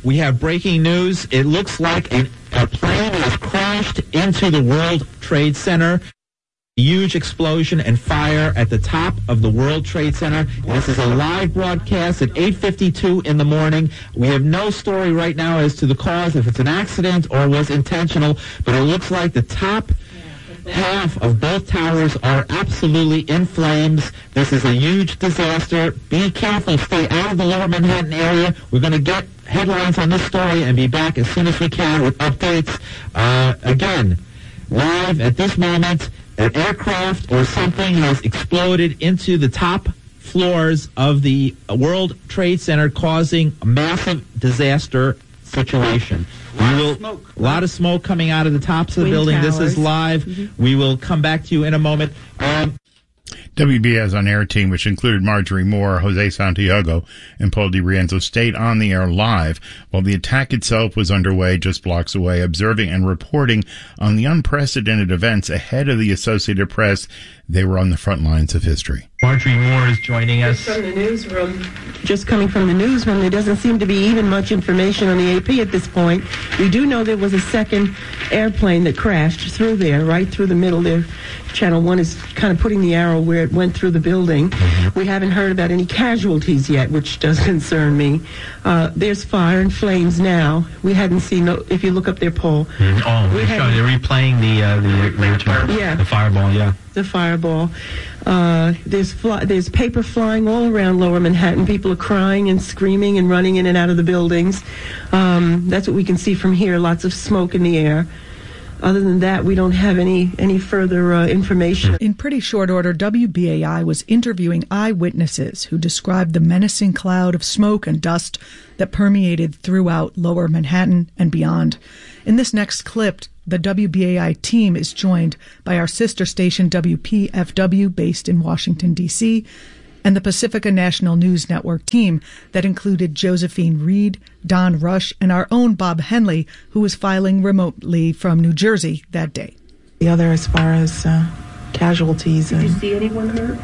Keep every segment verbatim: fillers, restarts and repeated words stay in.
we have breaking news. It looks like an, a plane has crashed into the World Trade Center. Huge explosion and fire at the top of the World Trade Center. This is a live broadcast at eight fifty-two in the morning. We have no story right now as to the cause, if it's an accident or was intentional, but it looks like the top half of both towers are absolutely in flames. This is a huge disaster. Be careful. Stay out of the Lower Manhattan area. We're going to get headlines on this story and be back as soon as we can with updates. Uh, again, live at this moment, an aircraft or something has exploded into the top floors of the World Trade Center, causing a massive disaster situation. We will, a lot of smoke coming out of the tops of the Twin building. towers. This is live. Mm-hmm. We will come back to you in a moment. Um, W B A's on-air team, which included Marjorie Moore, Jose Santiago, and Paul DiRienzo, stayed on the air live while the attack itself was underway just blocks away, observing and reporting on the unprecedented events ahead of the Associated Press. They were on the front lines of history. Marjorie Moore is joining us. From the newsroom, just coming from the newsroom, there doesn't seem to be even much information on the A P at this point. We do know there was a second airplane that crashed through there, right through the middle there. Channel one is kind of putting the arrow where it went through the building. Mm-hmm. We haven't heard about any casualties yet, which does concern me. Uh, there's fire and flames now. We hadn't seen, no, if you look up there, Paul. Mm-hmm. Oh, we they're, they're replaying the, uh, the, the, yeah. the fireball, yeah. The fireball. Uh, there's fly, there's paper flying all around Lower Manhattan. People are crying and screaming and running in and out of the buildings. Um, that's what we can see from here. Lots of smoke in the air. Other than that, we don't have any any further uh, information. In pretty short order, W B A I was interviewing eyewitnesses who described the menacing cloud of smoke and dust that permeated throughout Lower Manhattan and beyond. In this next clip, the W B A I team is joined by our sister station W P F W, based in Washington, D C, and the Pacifica National News Network team that included Josephine Reed, Don Rush, and our own Bob Henley, who was filing remotely from New Jersey that day. The other, as far as uh, casualties. Did and, you see anyone hurt?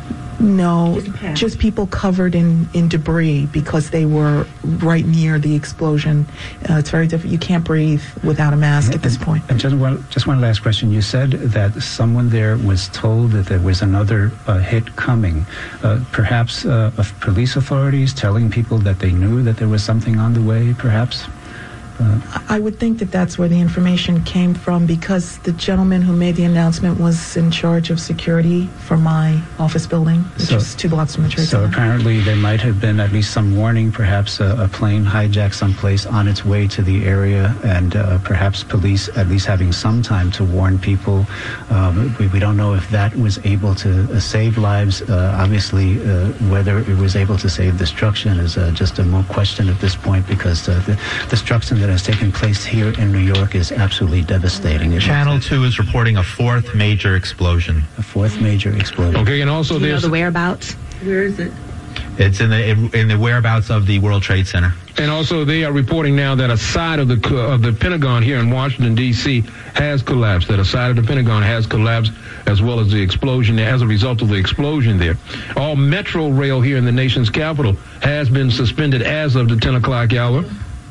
No, Just, just people covered in, in debris because they were right near the explosion. Uh, it's very difficult. You can't breathe without a mask at this point. And just one, just one last question. You said that someone there was told that there was another uh, hit coming. Uh, perhaps uh, of police authorities telling people that they knew that there was something on the way, perhaps? Uh, I would think that that's where the information came from, because the gentleman who made the announcement was in charge of security for my office building, which so, is two blocks from the Trade So Center. apparently there might have been at least some warning, perhaps a, a plane hijacked someplace on its way to the area, and uh, perhaps police at least having some time to warn people. Um, we, we don't know if that was able to uh, save lives. Uh, obviously, uh, whether it was able to save destruction is uh, just a more question at this point, because uh, the destruction that has taken place here in New York is absolutely devastating. It Channel two is reporting a fourth major explosion. A fourth major explosion. Okay, and also Do you know there's the whereabouts? Where is it? It's in the in the whereabouts of the World Trade Center. and also they are reporting now that a side of the of the Pentagon here in Washington D C has collapsed. That a side of the Pentagon has collapsed, as well as the explosion as a result of the explosion there. All metro rail here in the nation's capital has been suspended as of the ten o'clock hour.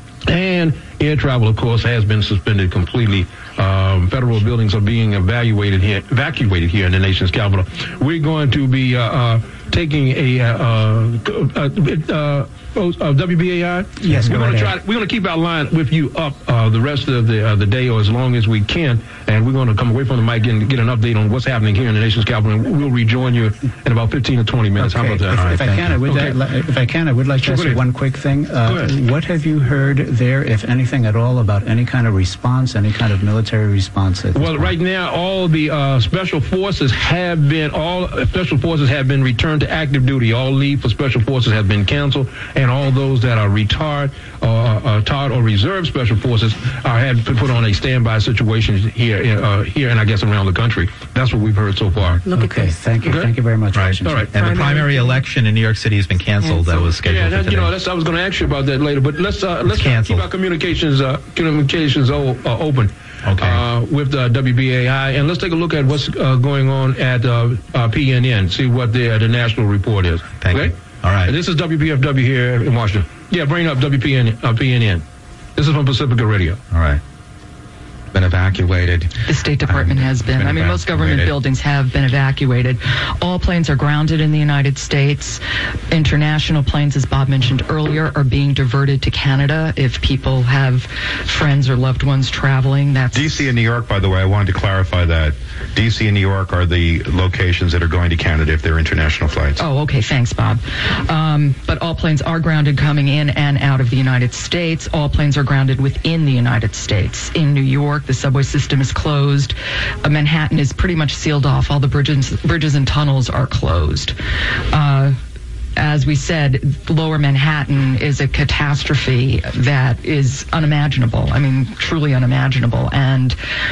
And air travel, of course, has been suspended completely. Um, federal buildings are being evaluated here, evacuated here in the nation's capital. We're going to be uh, uh, taking a uh, uh, uh, uh, W B A I. Yes, we're going to try. We're going to keep our line with you up uh, the rest of the uh, the day, or as long as we can. And we're going to come away from the mic and get an update on what's happening here in the nation's capital. And we'll rejoin you in about fifteen or twenty minutes. Okay. How about that? If, All right, if I can, I would. okay. Like, if I can, I would like to Sure, ask you one quick thing. Uh, what have you heard there, if anything at all, about any kind of response, any kind of military response? At Well, right now, all the uh, special forces have been all special forces have been returned to active duty. All leave for special forces have been canceled, and all those that are retired, uh, uh, retired or reserve special forces are had been put on a standby situation here, uh, here, and I guess around the country. That's what we've heard so far. Look okay, at this. Thank you, okay. thank you very much. Right. All right. And primary. the primary election in New York City has been canceled. That was scheduled yeah, for that, today. you know, that's, I was going to ask you about that later, but let's uh, let's canceled. keep our communications uh, communications o- uh, open. Okay. Uh, with uh, W B A I, and let's take a look at what's uh, going on at uh, uh, P N N, see what the, uh, the national report is. Thank okay? you. All right. And this is W P F W here in Washington. Yeah, bring up W P N, uh, P N N. This is from Pacifica Radio. All right. Been evacuated. The State Department um, has been. been I mean, evacuated. Most government buildings have been evacuated. All planes are grounded in the United States. International planes, as Bob mentioned earlier, are being diverted to Canada if people have friends or loved ones traveling. That's D C and New York, by the way, I wanted to clarify that. D C and New York are the locations that are going to Canada if they're international flights. Oh, okay. Thanks, Bob. Um, but all planes are grounded coming in and out of the United States. All planes are grounded within the United States. In New York, the subway system is closed. Uh, Manhattan is pretty much sealed off. All the bridges, bridges and tunnels are closed. Uh, as we said, Lower Manhattan is a catastrophe that is unimaginable. I mean, truly unimaginable. And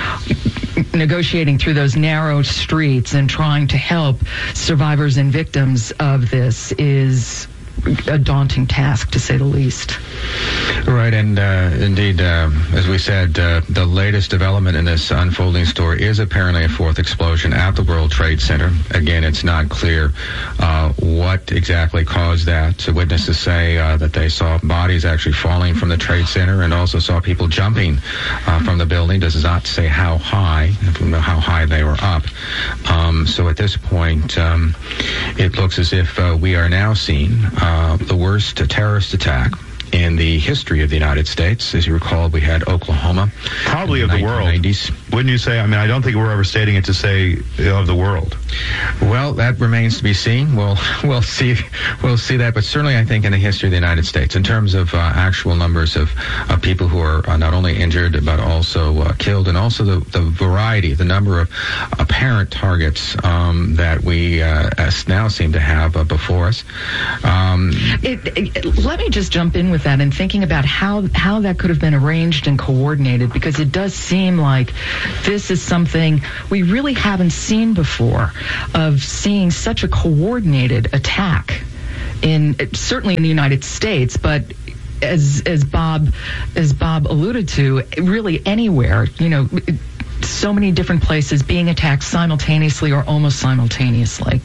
negotiating through those narrow streets and trying to help survivors and victims of this is a daunting task, to say the least. Right, and uh, indeed, uh, as we said, uh, the latest development in this unfolding story is apparently a fourth explosion at the World Trade Center. Again, it's not clear uh, what exactly caused that. So witnesses say uh, that they saw bodies actually falling from the Trade Center and also saw people jumping uh, from the building. Does not say how high, how high they were up. Um, so at this point, um, it looks as if uh, we are now seeing uh, the worst terrorist attack in the history of the United States. As you recall, we had Oklahoma. Probably of the world. Wouldn't you say? I mean, I don't think we're overstating it to say of the world. Well, that remains to be seen. We'll we'll see we'll see that, but certainly I think in the history of the United States, in terms of uh, actual numbers of, of people who are uh, not only injured but also uh, killed, and also the, the variety, the number of apparent targets um, that we uh, now seem to have uh, before us. Um, it, it, let me just jump in with that and thinking about how how that could have been arranged and coordinated, because it does seem like this is something we really haven't seen before, of seeing such a coordinated attack in certainly in the United States, but as as Bob as Bob alluded to, really anywhere, you know, so many different places being attacked simultaneously or almost simultaneously.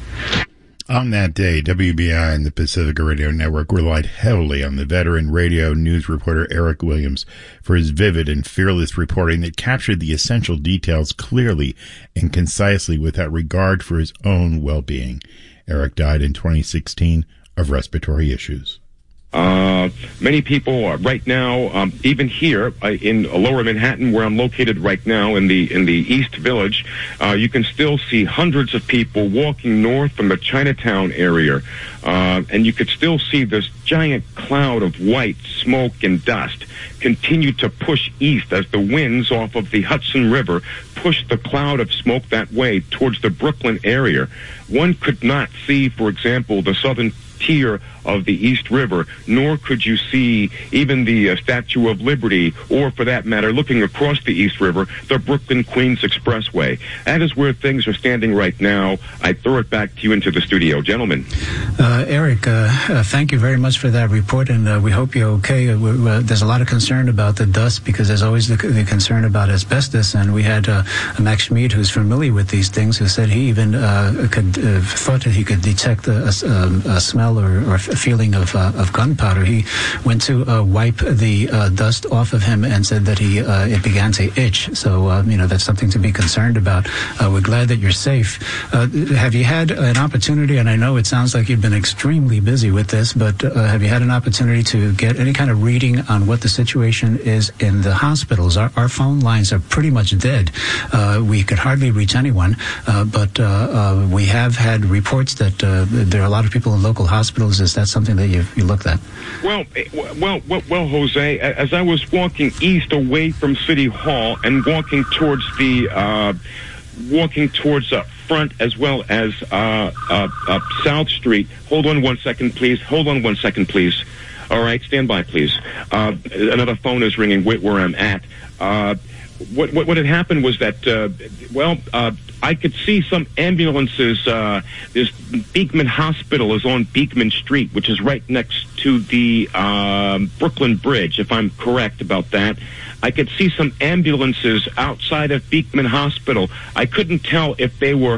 On that day, W B I and the Pacifica Radio Network relied heavily on the veteran radio news reporter Eric Williams for his vivid and fearless reporting that captured the essential details clearly and concisely without regard for his own well-being. Eric died in twenty sixteen of respiratory issues. Uh, many people uh, right now, um, even here uh, in Lower Manhattan, where I'm located right now in the in the East Village, uh, you can still see hundreds of people walking north from the Chinatown area, uh, and you could still see this giant cloud of white smoke and dust continue to push east as the winds off of the Hudson River push the cloud of smoke that way towards the Brooklyn area. One could not see, for example, the southern tier of the East River, nor could you see even the uh, Statue of Liberty, or for that matter, looking across the East River, the Brooklyn-Queens Expressway. That is where things are standing right now. I throw it back to you into the studio. Gentlemen. Uh, Eric, uh, uh, thank you very much for that report, and uh, we hope you're okay. Uh, uh, there's a lot of concern about the dust, because there's always the, the concern about asbestos, and we had uh, Max Schmid, who's familiar with these things, who said he even uh, could uh, thought that he could detect a, a, a smell or, or a feeling of uh, of gunpowder. He went to uh, wipe the uh, dust off of him and said that he uh, it began to itch. So uh, you know, that's something to be concerned about. Uh, we're glad that you're safe. Uh, have you had an opportunity? And I know it sounds like you've been extremely busy with this, but uh, have you had an opportunity to get any kind of reading on what the situation is in the hospitals? Our, our phone lines are pretty much dead. Uh, we could hardly reach anyone, uh, but uh, uh, we have had reports that uh, there are a lot of people in local hospitals. Is that something that you've you looked at? Well, well, well, well, Jose, as I was walking east away from City Hall and walking towards the, uh, walking towards uh, front as well as uh, uh, uh, South Street. Hold on one second, please. Hold on one second, please. All right, stand by, please. Uh, another phone is ringing where I'm at. Uh, what, what what had happened was that, uh, well, uh, I could see some ambulances. Uh, this Beekman Hospital is on Beekman Street, which is right next to the uh, Brooklyn Bridge, if I'm correct about that. I could see some ambulances outside of Beekman Hospital. I couldn't tell if they were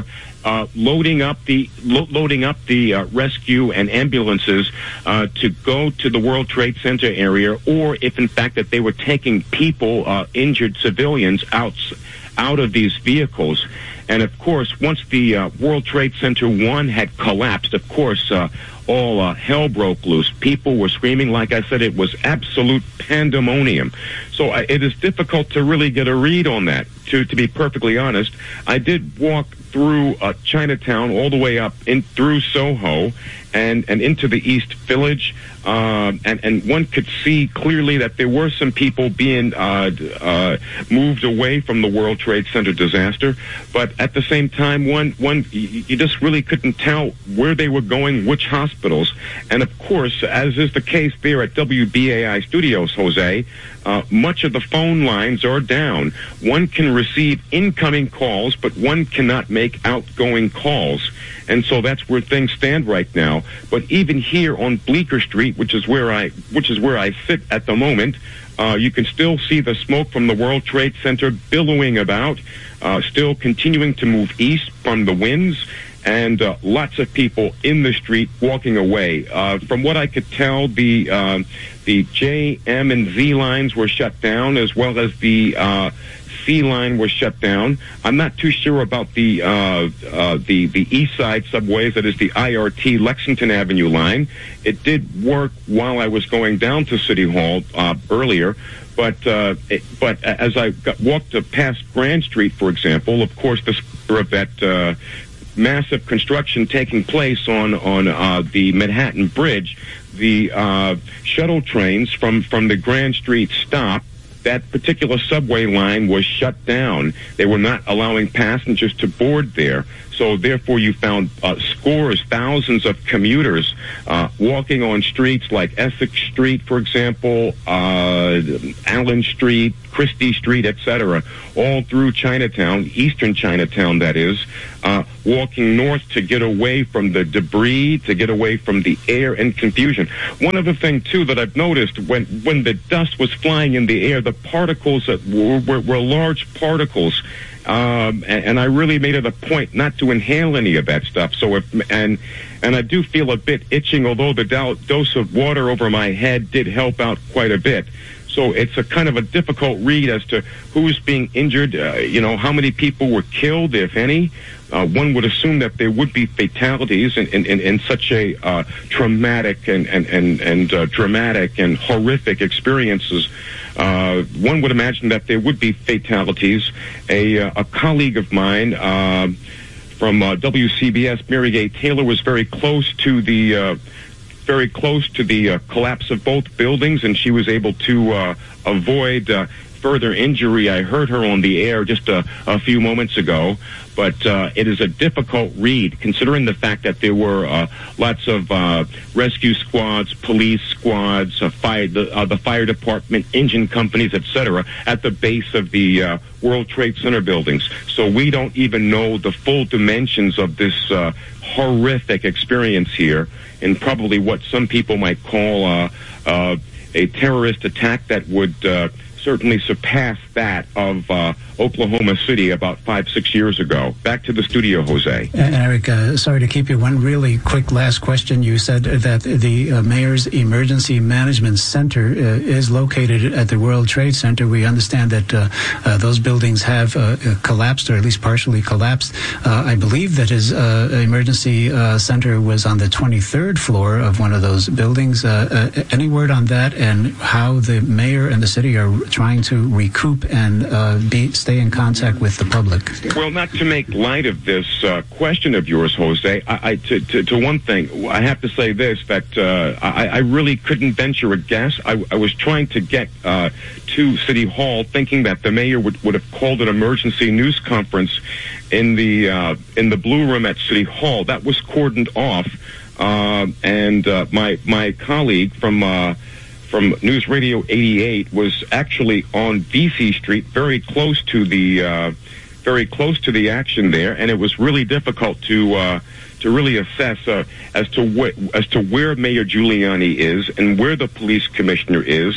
uh, loading up the lo- loading up the uh, rescue and ambulances uh, to go to the World Trade Center area, or if in fact that they were taking people, uh, injured civilians, out out of these vehicles. And of course, once the uh, World Trade Center one had collapsed, of course, uh, all uh, hell broke loose. People were screaming. Like I said, it was absolute pandemonium. So I, it is difficult to really get a read on that, to, to be perfectly honest. I did walk through uh, Chinatown all the way up in through Soho and, and into the East Village, uh, and, and one could see clearly that there were some people being uh, uh, moved away from the World Trade Center disaster. But at the same time, one, one you just really couldn't tell where they were going, which hospitals. And of course, as is the case there at W B A I Studios, Jose, uh, much of the phone lines are down. One can receive incoming calls, but one cannot make outgoing calls. And so that's where things stand right now. But even here on Bleecker Street, which is where I, which is where I sit at the moment, uh, you can still see the smoke from the World Trade Center billowing about, uh, still continuing to move east from the winds, and uh, lots of people in the street walking away. Uh, from what I could tell, the uh, the J, M, and Z lines were shut down, as well as the uh, C line was shut down. I'm not too sure about the uh, uh, the the East Side subways. That is the I R T Lexington Avenue line. It did work while I was going down to City Hall uh, earlier. But uh, it, but as I got, walked past Grand Street, for example, of course, the spur of that uh, massive construction taking place on on uh, the Manhattan Bridge, the uh, shuttle trains from from the Grand Street stop, that particular subway line was shut down. They were not allowing passengers to board there. So therefore you found uh, scores, thousands of commuters uh, walking on streets like Essex Street, for example, uh, Allen Street, Christie Street, et cetera, all through Chinatown, eastern Chinatown, that is, uh, walking north to get away from the debris, to get away from the air and confusion. One other thing, too, that I've noticed, when, when the dust was flying in the air, the particles that were, were, were large particles. Um, and, and I really made it a point not to inhale any of that stuff. So if, and, and I do feel a bit itching, although the do- dose of water over my head did help out quite a bit. So it's a kind of a difficult read as to who's being injured, uh, you know, how many people were killed, if any. Uh, one would assume that there would be fatalities in, in, in, in such a uh, traumatic and, and, and, and uh, dramatic and horrific experiences. Uh, one would imagine that there would be fatalities. A, uh, a colleague of mine uh, from uh, W C B S, Mary Gay Taylor, was very close to the uh, very close to the uh, collapse of both buildings, and she was able to uh, avoid uh, further injury. I heard her on the air just a, a few moments ago, but uh, it is a difficult read considering the fact that there were uh, lots of uh, rescue squads, police squads, uh, fire, the, uh, the fire department, engine companies, et cetera, at the base of the uh, World Trade Center buildings. So we don't even know the full dimensions of this uh, horrific experience here, and probably what some people might call uh, uh, a terrorist attack that would uh, certainly surpass that of uh, Oklahoma City about five, six years ago. Back to the studio, Jose. Uh, Eric, uh, sorry to keep you. One really quick last question. You said that the uh, Mayor's Emergency Management Center uh, is located at the World Trade Center. We understand that uh, uh, those buildings have uh, collapsed, or at least partially collapsed. Uh, I believe that his uh, emergency uh, center was on the twenty-third floor of one of those buildings. Uh, uh, any word on that, and how the mayor and the city are trying to recoup and uh, be stay in contact with the public? Well, not to make light of this uh, question of yours, Jose, I, I to, to, to one thing, I have to say this, that uh, I, I really couldn't venture a guess. I, I was trying to get uh, to City Hall thinking that the mayor would, would have called an emergency news conference in the uh, in the Blue Room at City Hall. That was cordoned off, uh, and uh, my, my colleague from... Uh, from News Radio eighty-eight was actually on V C Street, very close to the uh, very close to the action there, and it was really difficult to uh, to really assess uh, as to what as to where Mayor Giuliani is and where the police commissioner is.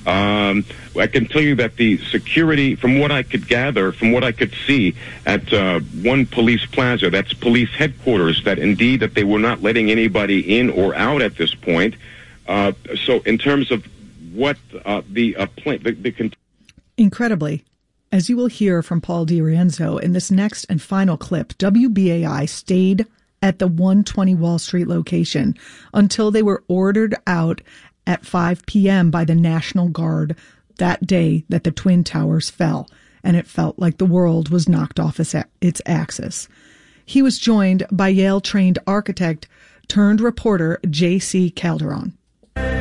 Um, I can tell you that the security, from what I could gather, from what I could see at uh, one police plaza, that's police headquarters, that indeed that they were not letting anybody in or out at this point. Uh, so in terms of what uh, the uh, plane, the, the con- Incredibly, as you will hear from Paul DiRienzo in this next and final clip, W B A I stayed at the one twenty Wall Street location until they were ordered out at five p.m. by the National Guard that day that the Twin Towers fell, and it felt like the world was knocked off its axis. He was joined by Yale-trained architect turned reporter J C Calderon.